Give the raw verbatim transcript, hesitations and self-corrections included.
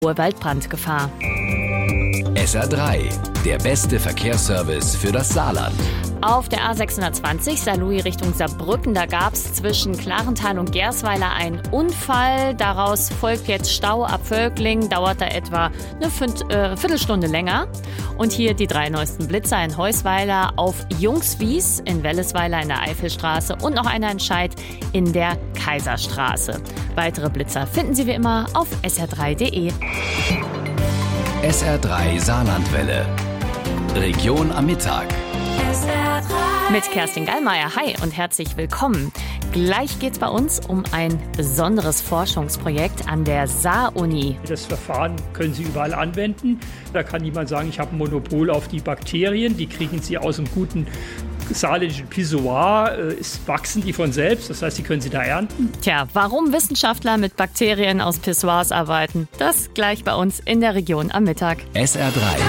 hohe Waldbrandgefahr. S R drei, der beste Verkehrsservice für das Saarland. Auf der A sechshundertzwanzig Saarlouis Richtung Saarbrücken, da gab es zwischen Klarental und Gersweiler einen Unfall. Daraus folgt jetzt Stau ab Völkling, dauert da etwa eine Fünf, äh, Viertelstunde länger. Und hier die drei neuesten Blitzer in Heusweiler, auf Jungswies, in Wellesweiler in der Eifelstraße und noch einer in Scheid in der Kaiserstraße. Weitere Blitzer finden Sie wie immer auf S R drei punkt de. S R drei Saarlandwelle. Region am Mittag. Mit Kerstin Gallmeier. Hi und herzlich willkommen. Gleich geht's bei uns um ein besonderes Forschungsprojekt an der Saar-Uni. Das Verfahren können Sie überall anwenden. Da kann niemand sagen, ich habe ein Monopol auf die Bakterien. Die kriegen Sie aus einem guten saarländischen Pissoir. Ist, wachsen die von selbst, das heißt, die können Sie da ernten. Tja, warum Wissenschaftler mit Bakterien aus Pissoirs arbeiten, das gleich bei uns in der Region am Mittag. S R drei.